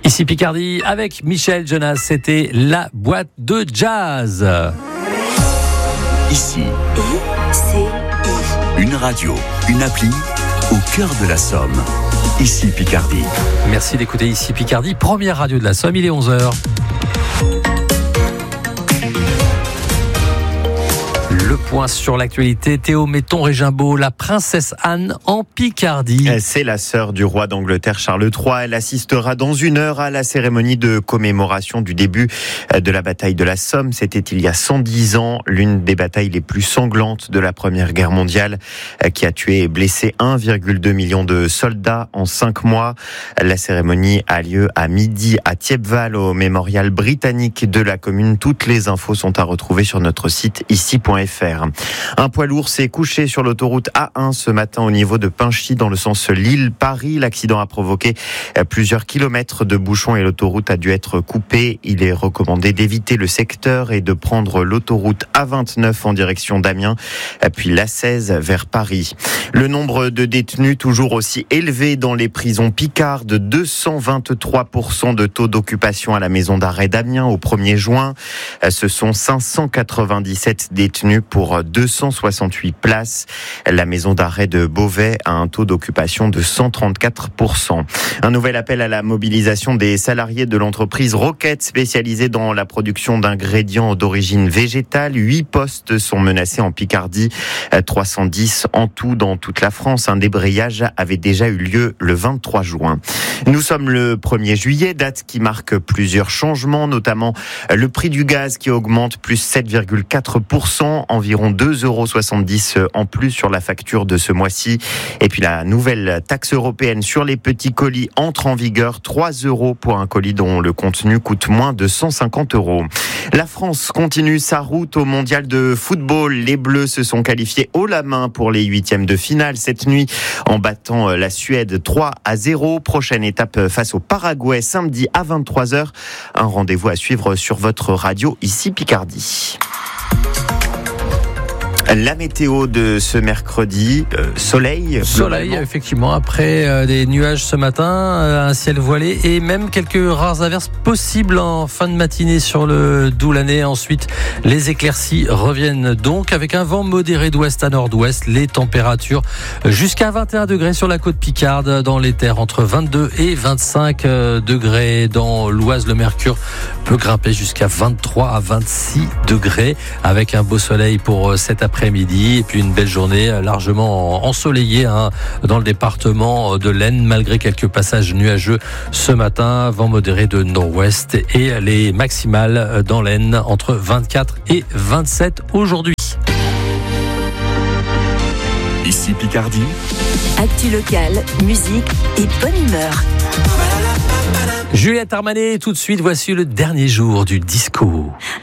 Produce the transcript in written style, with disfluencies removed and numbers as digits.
Ici Picardie avec Michel Jonas, c'était la boîte de jazz. Ici, une radio, une appli au cœur de la Somme. Ici Picardie. Merci d'écouter Ici Picardie, première radio de la Somme, il est 11h. Le point sur l'actualité, Théo Metton-Régimbaud, la princesse Anne en Picardie. C'est la sœur du roi d'Angleterre Charles III. Elle assistera dans 1 heure à la cérémonie de commémoration du début de la bataille de la Somme. C'était il y a 110 ans, l'une des batailles les plus sanglantes de la Première Guerre mondiale, qui a tué et blessé 1,2 million de soldats en 5 mois. La cérémonie a lieu à midi à Thiepval, au mémorial britannique de la commune. Toutes les infos sont à retrouver sur notre site ici.fr. Un poids lourd s'est couché sur l'autoroute A1 ce matin au niveau de Pinchy dans le sens Lille-Paris. L'accident a provoqué plusieurs kilomètres de bouchons et l'autoroute a dû être coupée. Il est recommandé d'éviter le secteur et de prendre l'autoroute A29 en direction d'Amiens, puis l'A16 vers Paris. Le nombre de détenus toujours aussi élevé dans les prisons picardes, 223% de taux d'occupation à la maison d'arrêt d'Amiens au 1er juin. Ce sont 597 détenus pour 268 places. La maison d'arrêt de Beauvais a un taux d'occupation de 134%. Un nouvel appel à la mobilisation des salariés de l'entreprise Roquette, spécialisée dans la production d'ingrédients d'origine végétale. 8 postes sont menacés en Picardie, 310 en tout dans toute la France. Un débrayage avait déjà eu lieu le 23 juin. Nous sommes le 1er juillet, date qui marque plusieurs changements, notamment le prix du gaz qui augmente plus 7,4%, environ 2,70 € en plus sur la facture de ce mois-ci. Et puis la nouvelle taxe européenne sur les petits colis entre en vigueur, 3 € pour un colis dont le contenu coûte moins de 150 €. La France continue sa route au mondial de football. Les Bleus se sont qualifiés haut la main pour les 8e de finale cette nuit en battant la Suède 3-0. Prochaine étape face au Paraguay samedi à 23h. Un rendez-vous à suivre sur votre radio ici Picardie. La météo de ce mercredi, soleil, effectivement, après des nuages ce matin, un ciel voilé et même quelques rares averses possibles en fin de matinée sur le Doulanais. Ensuite, les éclaircies reviennent donc avec un vent modéré d'ouest à nord-ouest. Les températures jusqu'à 21 degrés sur la côte picarde, dans les terres entre 22 et 25 degrés. Dans l'Oise, le mercure peut grimper jusqu'à 23 à 26 degrés avec un beau soleil pour cet après-midi et puis une belle journée largement ensoleillée dans le département de l'Aisne, malgré quelques passages nuageux ce matin. Vent modéré de nord-ouest et les maximales dans l'Aisne entre 24 et 27 aujourd'hui. Ici Picardie. Actu locale, musique et bonne humeur. Juliette Armanet, tout de suite, voici le dernier jour du disco.